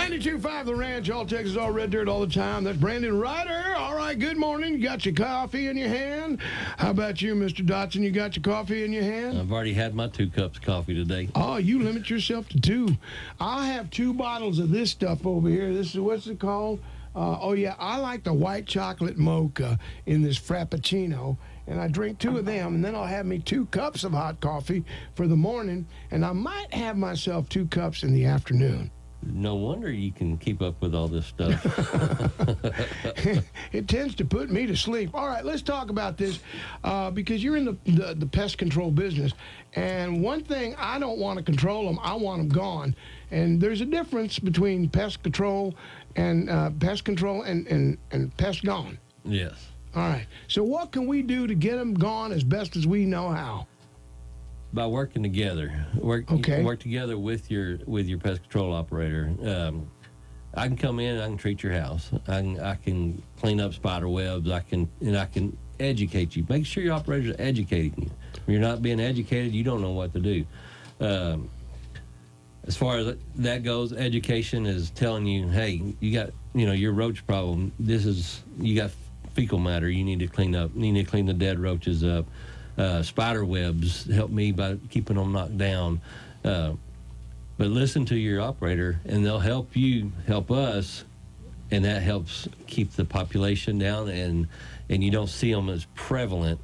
92.5 The Ranch, all Texas, all red dirt, all the time. That's Brandon Ryder. All right, good morning. You got your coffee in your hand. How about you, Mr. Dotson? You got your coffee in your hand? I've already had my 2 cups of coffee today. Oh, you limit yourself to 2. I have 2 bottles of this stuff over here. This is, what's it called? I like the white chocolate mocha in this Frappuccino. And I drink 2 of them, and then I'll have me 2 cups of hot coffee for the morning, and I might have myself 2 cups in the afternoon. No wonder you can keep up with all this stuff. It tends to put me to sleep. All right, let's talk about this because you're in the pest control business. And one thing, I don't want to control them. I want them gone. And there's a difference between pest control and pest gone. Yes. All right. So what can we do to get them gone as best as we know how? By working together, work together with your pest control operator. I can come in and I can treat your house. I can clean up spider webs. I can educate you. Make sure your operators are educating you. If you're not being educated, you don't know what to do. As far as that goes, education is telling you, hey, you got your roach problem. You got fecal matter. You need to clean up. You need to clean the dead roaches up. Spider webs help me by keeping them knocked down. But listen to your operator, and they'll help you help us, and that helps keep the population down, and you don't see them as prevalent